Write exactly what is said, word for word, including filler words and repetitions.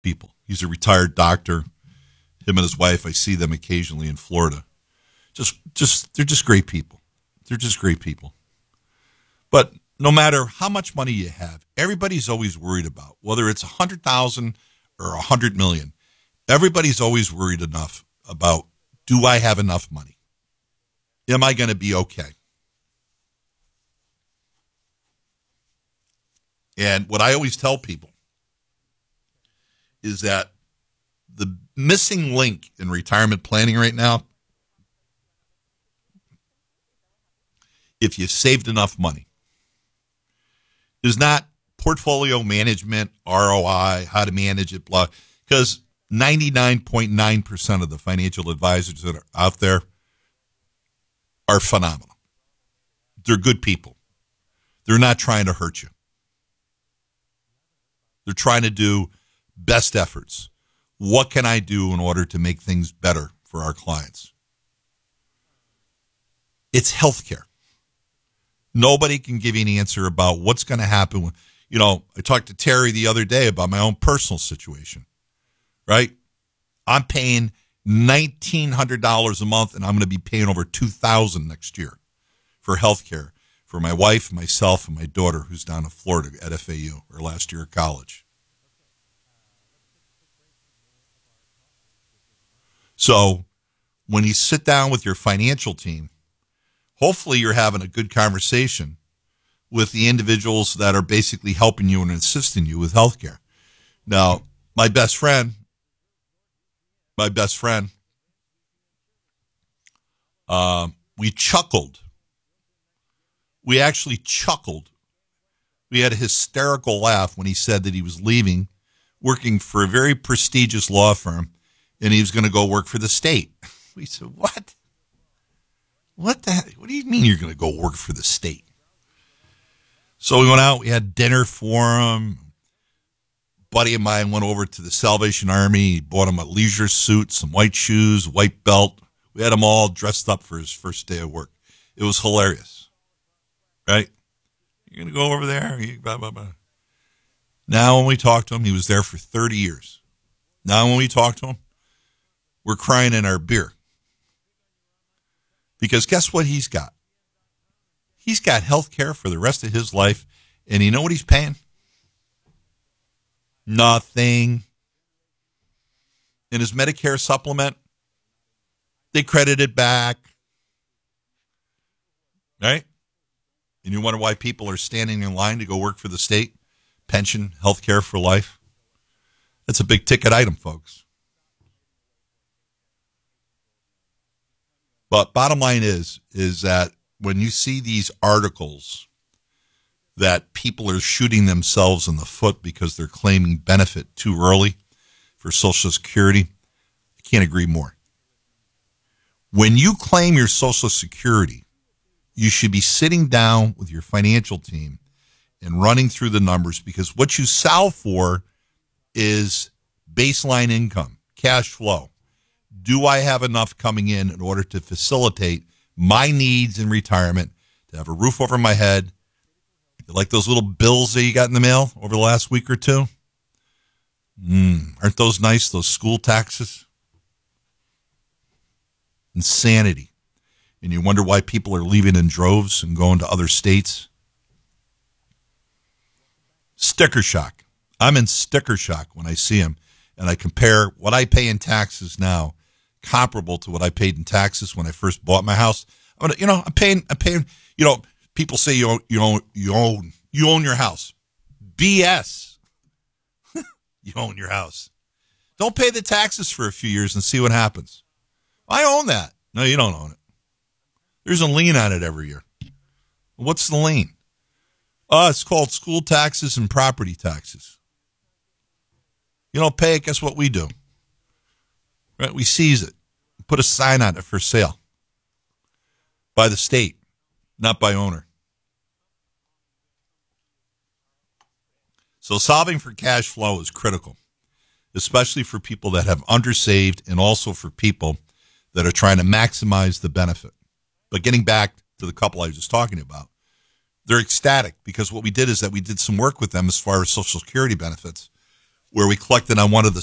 people. He's a retired doctor. Him and his wife, I see them occasionally in Florida. Just, just they're just great people. They're just great people. But no matter how much money you have, everybody's always worried about, whether it's one hundred thousand dollars or one hundred million dollars, everybody's always worried enough about, do I have enough money? Am I going to be okay? And what I always tell people is that the missing link in retirement planning right now, if you've saved enough money, is not portfolio management, R O I, how to manage it, blah, because ninety-nine point nine percent of the financial advisors that are out there are phenomenal. They're good people. They're not trying to hurt you. They're trying to do best efforts. What can I do in order to make things better for our clients? It's healthcare. Nobody can give you an answer about what's going to happen. When, you know, I talked to Terry the other day about my own personal situation, right? I'm paying nineteen hundred dollars a month, and I'm going to be paying over two thousand dollars next year for healthcare for my wife, myself, and my daughter, who's down in Florida at F A U, her last year of college. So when you sit down with your financial team, hopefully you're having a good conversation with the individuals that are basically helping you and assisting you with healthcare. Now, my best friend, my best friend, uh, we chuckled. We actually chuckled. We had a hysterical laugh when he said that he was leaving, working for a very prestigious law firm, and he was going to go work for the state. We said, what? What the heck? What do you mean you're going to go work for the state? So we went out, we had dinner for him. A buddy of mine went over to the Salvation Army. He bought him a leisure suit, some white shoes, white belt. We had him all dressed up for his first day of work. It was hilarious, right? You're going to go over there? Blah, blah, blah. Now when we talked to him, he was there for thirty years. Now when we talk to him, we're crying in our beer. Because guess what he's got? He's got health care for the rest of his life. And you know what he's paying? Nothing. In his Medicare supplement, they credit it back. Right? And you wonder why people are standing in line to go work for the state? Pension, health care for life. That's a big ticket item, folks. But bottom line is, is that when you see these articles that people are shooting themselves in the foot because they're claiming benefit too early for Social Security, I can't agree more. When you claim your Social Security, you should be sitting down with your financial team and running through the numbers, because what you solve for is baseline income, cash flow. Do I have enough coming in in order to facilitate my needs in retirement, to have a roof over my head? You like those little bills that you got in the mail over the last week or two? Mm, aren't those nice, those school taxes? Insanity. And you wonder why people are leaving in droves and going to other states? Sticker shock. I'm in sticker shock when I see them, and I compare what I pay in taxes now comparable to what I paid in taxes when I first bought my house. I'm gonna, you know, I'm paying, I'm paying, you know, people say you own, you own, you own, you own your house. B S. You own your house. Don't pay the taxes for a few years and see what happens. I own that. No, you don't own it. There's a lien on it every year. What's the lien? Oh, it's called school taxes and property taxes. You don't pay it, guess what we do? Right? We seize it. Put a sign on it for sale. By the state, not by owner. So solving for cash flow is critical, especially for people that have undersaved and also for people that are trying to maximize the benefit. But getting back to the couple I was just talking about, they're ecstatic because what we did is that we did some work with them as far as Social Security benefits. where we collected on one of the